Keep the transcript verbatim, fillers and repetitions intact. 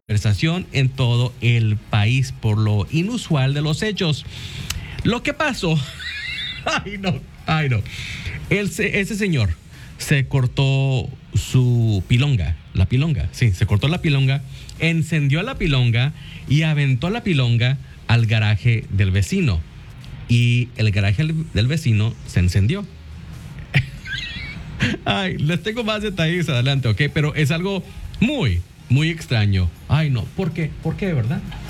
conversación en todo el país por lo inusual de los hechos. Lo que pasó, ay no, ay no, El, ese señor se cortó su pilonga, la pilonga, sí, se cortó la pilonga, encendió la pilonga y aventó la pilonga al garaje del vecino. Y el garaje del vecino se encendió. Ay, les tengo más detalles adelante, ¿ok? Pero es algo muy, muy extraño. Ay, no, ¿por qué? ¿Por qué, verdad?